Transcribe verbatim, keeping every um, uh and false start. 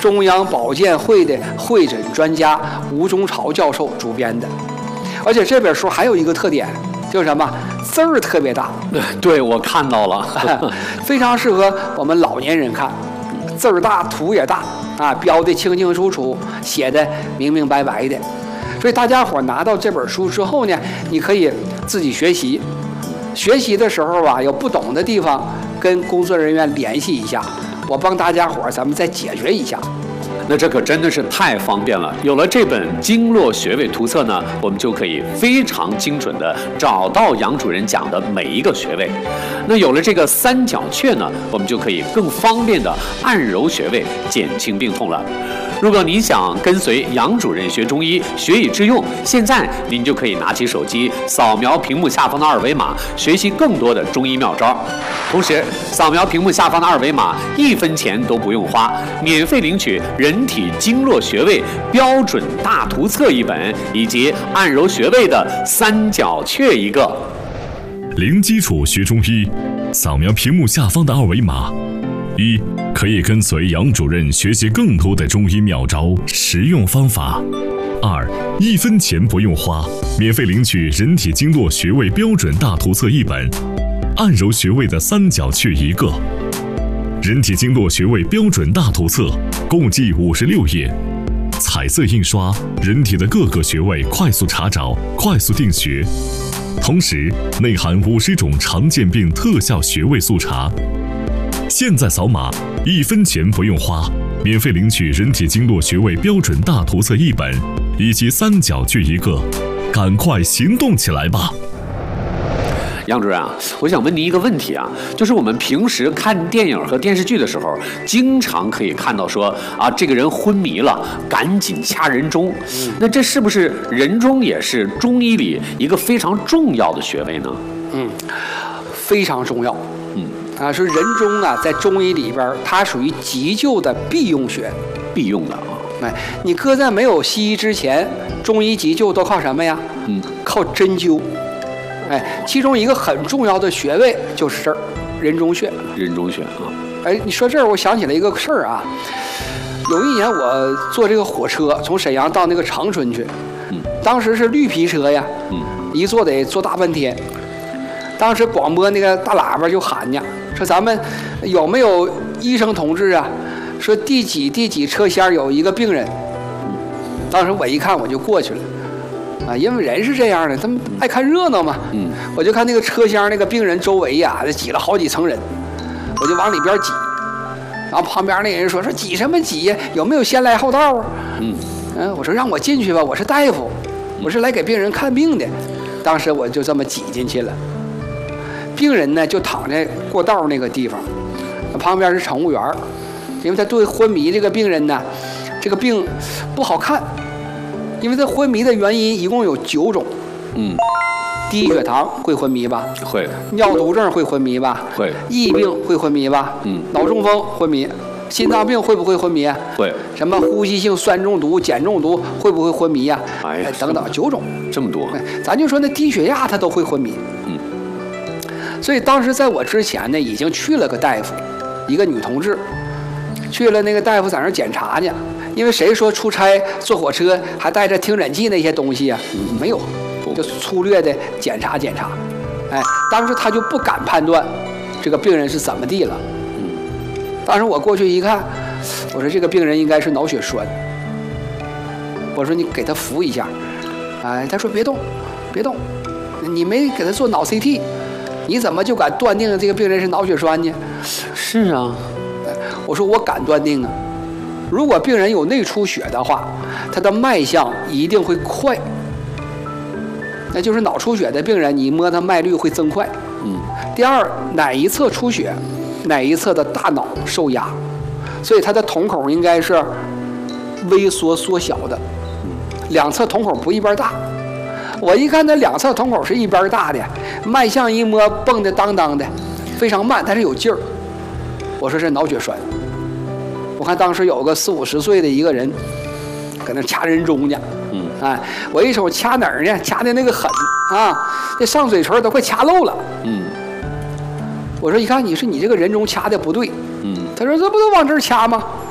中央保健会的会诊专家吴忠朝教授主编的。而且这本书还有一个特点，就是什么？字儿特别大。 对，我看到了， 非常适合我们老年人看。字儿大，图也大啊，标的清清楚楚，写的明明白白的。所以大家伙拿到这本书之后呢，你可以自己学习。学习的时候啊，有不懂的地方，跟工作人员联系一下，我帮大家伙咱们再解决一下。 那这可真的是太方便了。有了这本经络穴位图册呢，我们就可以非常精准的找到杨主任讲的每一个穴位。那有了这个三角穴呢，我们就可以更方便的按揉穴位，减轻病痛了。如果您想跟随杨主任学中医，学以致用，现在您就可以拿起手机，扫描屏幕下方的二维码，学习更多的中医妙招。同时，扫描屏幕下方的二维码，一分钱都不用花，免费领取人体经络穴位标准大图册一本，以及按揉穴位的三角穴一个。 零基础学中医，扫描屏幕下方的二维码。一，可以跟随杨主任学习更多的中医妙招、实用方法。二，一分钱不用花，免费领取人体经络穴位标准大图册一本，按揉穴位的三角穴一个。人体经络穴位标准大图册共计五十六页，彩色印刷，人体的各个穴位快速查找、快速定穴，同时内含五十种常见病特效穴位速查。现在扫码，一分钱不用花，免费领取人体经络穴位标准大图册一本，以及三角穴一个，赶快行动起来吧！ 杨主任啊，我想问您一个问题啊，就是我们平时看电影和电视剧的时候，经常可以看到说啊，这个人昏迷了，赶紧掐人中。嗯、那这是不是人中也是中医里一个非常重要的穴位呢？ 嗯，非常重要。 嗯。 啊，说人中啊，在中医里边，它属于急救的必用穴， 必用的啊。 哎，你搁在没有西医之前，中医急救都靠什么呀？ 嗯，靠针灸。哎，其中一个很重要的穴位就是这儿，人中穴。 人中穴啊。 哎，你说这儿，我想起来一个事儿啊。有一年我坐这个火车从沈阳到那个长春去， 嗯， 当时是绿皮车呀， 嗯， 一坐得坐大半天。当时广播那个大喇叭就喊呢，说咱们有没有医生同志啊？说第几第几车厢有一个病人。当时我一看我就过去了，啊，因为人是这样的，他们爱看热闹嘛。 嗯， 我就看那个车厢那个病人周围呀、啊，挤了好几层人，我就往里边挤。然后旁边那人说说挤什么挤呀？有没有先来后到啊？ 嗯， 嗯，我说让我进去吧，我是大夫，我是来给病人看病的。当时我就这么挤进去了。病人呢就躺在过道那个地方，旁边是乘务员，因为他对昏迷这个病人呢，这个病不好看，因为他昏迷的原因一共有九种。 嗯， 低血糖会昏迷吧？ 会。 尿毒症会昏迷吧？ 会。 疫病会昏迷吧？ 嗯。 脑中风昏迷，心脏病会不会昏迷？ 会。 什么呼吸性酸中毒、碱中毒会不会昏迷呀？ 哎呀， 等等，九种。 这么多。 咱就说那低血压他都会昏迷。 嗯。 所以当时在我之前呢，已经去了个大夫，一个女同志，去了那个大夫在那儿检查呢。因为谁说出差坐火车还带着听诊器那些东西啊？嗯、没有，就粗略的检查检查。哎，当时他就不敢判断这个病人是怎么地了。 嗯， 当时我过去一看，我说这个病人应该是脑血栓。我说你给他扶一下。哎，他说别动，别动，你没给他做脑 C T。你怎么就敢断定这个病人是脑血栓呢？ 是啊， 我说我敢断定啊。如果病人有内出血的话，他的脉象一定会快。那就是脑出血的病人，你摸他脉率会增快。 嗯。 第二，哪一侧出血，哪一侧的大脑受压，所以他的瞳孔应该是微缩缩小的，两侧瞳孔不一边大。我一看他两侧瞳孔是一边大的，脉象一摸蹦的当当的，非常慢，但是有劲儿。我说是脑血栓。我看当时有个四五十岁的一个人，搁那掐人中呢。 嗯， 哎，我一手掐哪儿呢？掐的那个狠啊，这上嘴唇都快掐漏了。 嗯， 我说一看你是你这个人中掐的不对。 嗯， 他说这不都往这儿掐吗？